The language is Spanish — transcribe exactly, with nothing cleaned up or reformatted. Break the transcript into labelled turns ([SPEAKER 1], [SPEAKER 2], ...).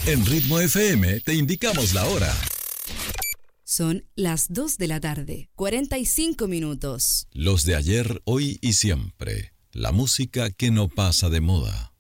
[SPEAKER 1] En Ritmo F M te indicamos la hora.
[SPEAKER 2] Son las dos de la tarde, cuarenta y cinco minutos.
[SPEAKER 1] Los de ayer, hoy y siempre. La música que no pasa de moda.